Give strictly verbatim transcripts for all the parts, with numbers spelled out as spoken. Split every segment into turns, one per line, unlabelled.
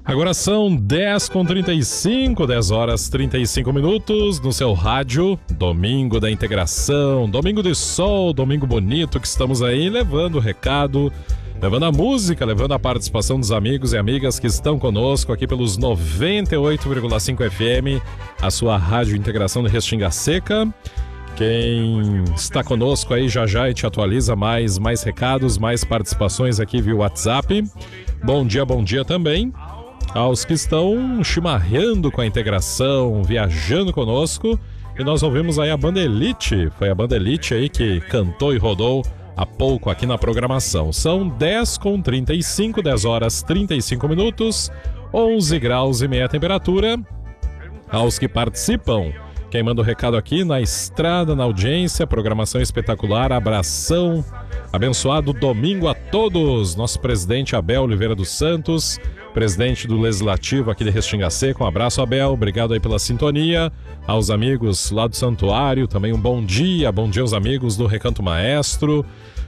Agora são dez com trinta e cinco, dez horas trinta e cinco minutos no seu rádio, domingo da integração, domingo de sol, domingo bonito que estamos aí levando o recado, levando a música, levando a participação dos amigos e amigas que estão conosco aqui pelos noventa e oito vírgula cinco F M, a sua rádio integração de Restinga Seca. Quem está conosco aí já já e te atualiza mais, mais recados, mais participações aqui via WhatsApp. Bom dia, bom dia também aos que estão chimarrando com a integração, viajando conosco. E nós ouvimos aí a Banda Elite, foi a Banda Elite aí que cantou e rodou há pouco aqui na programação. São dez com trinta e cinco, dez horas trinta e cinco minutos, onze graus e meia temperatura. Aos que participam, quem manda o recado aqui na estrada, na audiência, programação espetacular, abração, abençoado domingo a todos. Nosso presidente Abel Oliveira dos Santos, presidente do Legislativo aqui de Restinga Seca, um abraço, Abel, obrigado aí pela sintonia. Aos amigos lá do Santuário, também um bom dia, bom dia aos amigos do Recanto Maestro,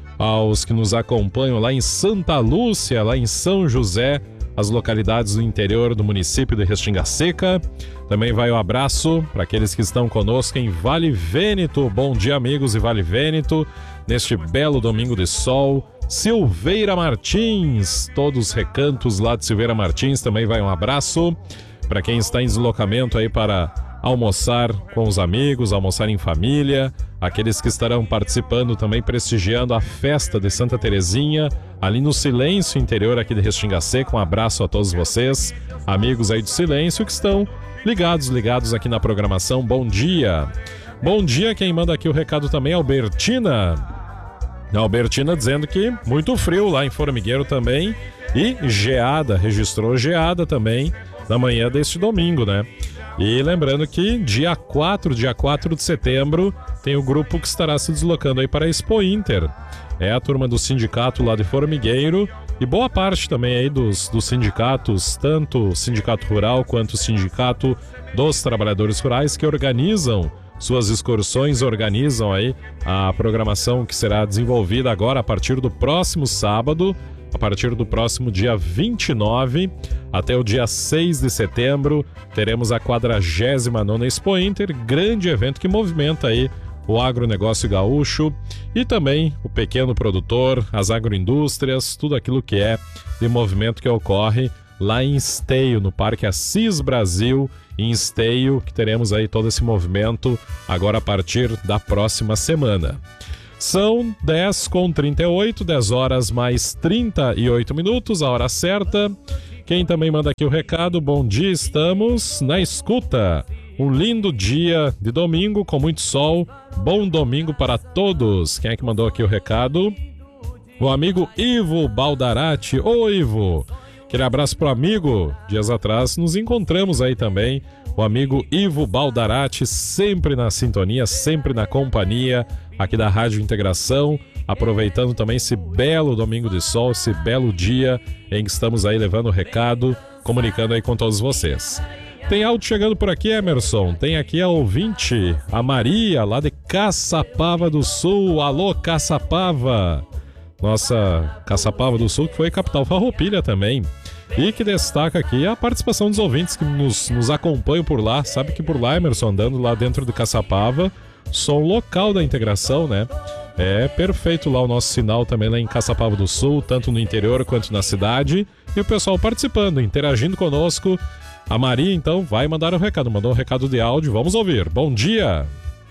aos que nos acompanham lá em Santa Lúcia, lá em São José, as localidades do interior do município de Restinga Seca. Também vai um abraço para aqueles que estão conosco em Vale Vêneto. Bom dia, amigos de Vale Vêneto, neste belo domingo de sol. Silveira Martins, todos os recantos lá de Silveira Martins, também vai um abraço para quem está em deslocamento aí para almoçar com os amigos, almoçar em família, aqueles que estarão participando também prestigiando a festa de Santa Terezinha, ali no Silêncio interior aqui de Restinga Seca. Um abraço a todos vocês, amigos aí do Silêncio que estão ligados, ligados aqui na programação. Bom dia. Bom dia, quem manda aqui o recado também é a Albertina. A Albertina dizendo que muito frio lá em Formigueiro também e geada, registrou geada também na manhã deste domingo, né? E lembrando que dia quatro, dia quatro de setembro, tem o grupo que estará se deslocando aí para a Expo Inter. É a turma do sindicato lá de Formigueiro e boa parte também aí dos, dos sindicatos, tanto o sindicato rural quanto o sindicato dos trabalhadores rurais, que organizam suas excursões, organizam aí a programação que será desenvolvida agora a partir do próximo sábado, a partir do próximo dia vinte e nove até o dia seis de setembro, teremos a quadragésima nona Expo Inter, grande evento que movimenta aí o agronegócio gaúcho e também o pequeno produtor, as agroindústrias, tudo aquilo que é de movimento que ocorre lá em Esteio, no Parque Assis Brasil, em Esteio, que teremos aí todo esse movimento agora a partir da próxima semana. São dez com trinta e oito, dez horas mais trinta e oito minutos, a hora certa. Quem também manda aqui o recado, bom dia, estamos na escuta. Um lindo dia de domingo com muito sol, bom domingo para todos. Quem é que mandou aqui o recado? O amigo Ivo Baldarati. Ô Ivo, aquele abraço pro amigo. Dias atrás nos encontramos aí também. O amigo Ivo Baldarati, sempre na sintonia, sempre na companhia aqui da Rádio Integração, aproveitando também esse belo domingo de sol, esse belo dia em que estamos aí levando o recado, comunicando aí com todos vocês. Tem áudio chegando por aqui, Emerson. Tem aqui a ouvinte, a Maria, lá de Caçapava do Sul. Alô, Caçapava. Nossa, Caçapava do Sul, que foi capital farroupilha também. E que destaca aqui a participação dos ouvintes que nos, nos acompanham por lá. Sabe que por lá, Emerson, andando lá dentro do Caçapava, som local da integração, né? É perfeito lá o nosso sinal também lá em Caçapava do Sul, tanto no interior quanto na cidade. E o pessoal participando, interagindo conosco. A Maria, então, vai mandar o recado. Mandou um recado de áudio, vamos ouvir. Bom dia!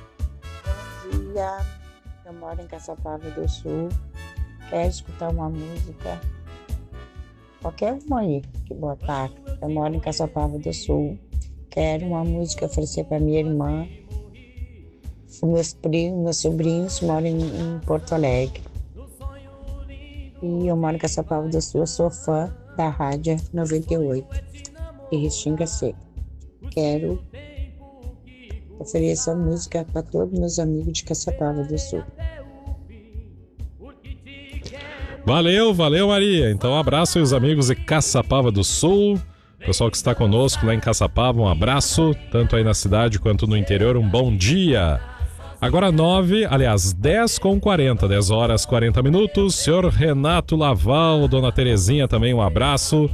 Bom dia, eu moro em Caçapava do Sul. Quero escutar uma música, qualquer uma aí que botar. Eu moro em Caçapava do Sul. Quero uma música oferecer para minha irmã. Meus primos, meus sobrinhos moram em, em Porto Alegre. E eu moro em Caçapava do Sul. Eu sou fã da Rádio noventa e oito e Restinga Seca. Quero oferecer a música para todos meus amigos de Caçapava do Sul.
Valeu, valeu, Maria. Então, um abraço aos amigos de Caçapava do Sul. Pessoal que está conosco lá em Caçapava, um abraço, tanto aí na cidade quanto no interior, um bom dia. Agora nove, aliás, dez com quarenta, dez horas quarenta minutos. Senhor Renato Laval, Dona Terezinha também um abraço.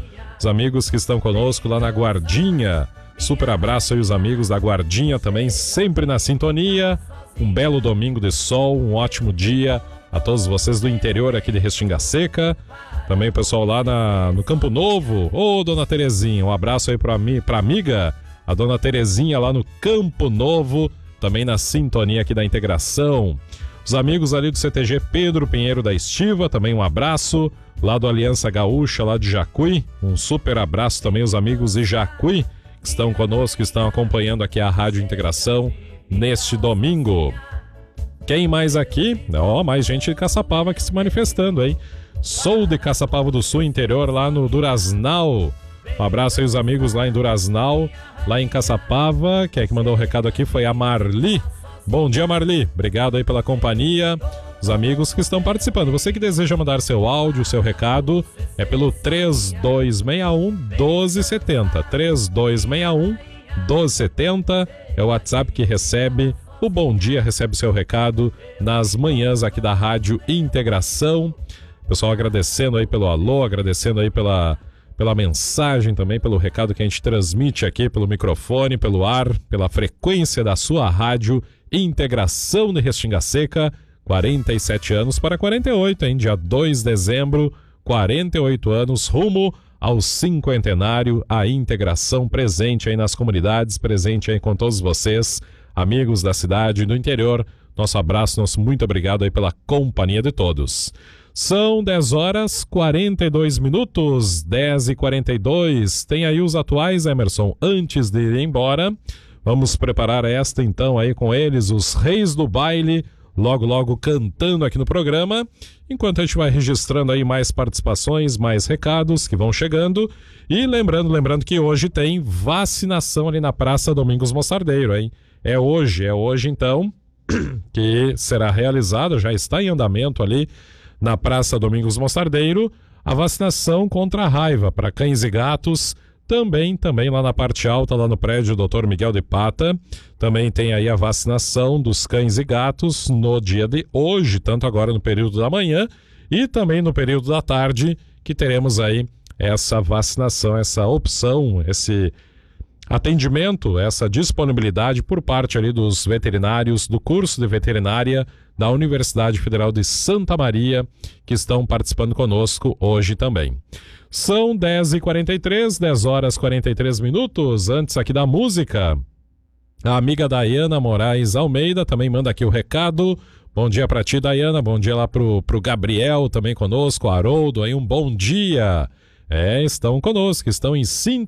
os amigos que estão conosco lá na Guardinha. Super abraço aí os amigos da Guardinha também, sempre na sintonia. Um belo domingo de sol, um ótimo dia a todos vocês do interior aqui de Restinga Seca. Também o pessoal lá na, no Campo Novo. Ô, dona Terezinha, um abraço aí pra, mi, pra amiga, a dona Terezinha lá no Campo Novo, também na sintonia aqui da integração. Os amigos ali do C T G Pedro Pinheiro da Estiva, também um abraço. Lá do Aliança Gaúcha, lá de Jacuí, um super abraço também os amigos de Jacuí, que estão conosco, que estão acompanhando aqui a Rádio Integração neste domingo. Quem mais aqui? Ó, oh, mais gente de Caçapava que se manifestando, hein? Sou de Caçapava do Sul, interior, lá no Duraznal. Um abraço aí os amigos lá em Duraznal, lá em Caçapava. Quem é que mandou o recado aqui foi a Marli. Bom dia, Marli. Obrigado aí pela companhia. Os amigos que estão participando. Você que deseja mandar seu áudio, seu recado, é pelo três dois seis um, um dois sete zero. três dois seis um, um dois sete zero é o WhatsApp que recebe o bom dia, recebe seu recado nas manhãs aqui da Rádio Integração. Pessoal agradecendo aí pelo alô, agradecendo aí pela, pela mensagem também, pelo recado que a gente transmite aqui pelo microfone, pelo ar, pela frequência da sua Rádio Integração de Restinga Seca. quarenta e sete anos para quarenta e oito, hein? Dia dois de dezembro, quarenta e oito anos, rumo ao cinquentenário, a integração presente aí nas comunidades, presente aí com todos vocês, amigos da cidade e do interior. Nosso abraço, nosso muito obrigado aí pela companhia de todos. São dez horas, quarenta e dois minutos, dez e quarenta e dois. Tem aí os atuais, Emerson, antes de ir embora. Vamos preparar esta então aí com eles, os Reis do Baile, logo logo cantando aqui no programa, enquanto a gente vai registrando aí mais participações, mais recados que vão chegando. E lembrando, lembrando que hoje tem vacinação ali na Praça Domingos Mostardeiro, hein? É hoje, é hoje então que será realizada, já está em andamento ali na Praça Domingos Mostardeiro, a vacinação contra a raiva para cães e gatos. Também, também lá na parte alta, lá no prédio doutor Miguel de Pata, também tem aí a vacinação dos cães e gatos no dia de hoje, tanto agora no período da manhã e também no período da tarde, que teremos aí essa vacinação, essa opção, esse atendimento, essa disponibilidade por parte ali dos veterinários do curso de veterinária da Universidade Federal de Santa Maria, que estão participando conosco hoje também. São dez e quarenta e três, dez horas e quarenta e três minutos. Antes aqui da música, a amiga Dayana Moraes Almeida também manda aqui o recado. Bom dia pra ti, Dayana. Bom dia lá pro, pro Gabriel também conosco, Haroldo, aí um bom dia. É, estão conosco, estão em sintonia.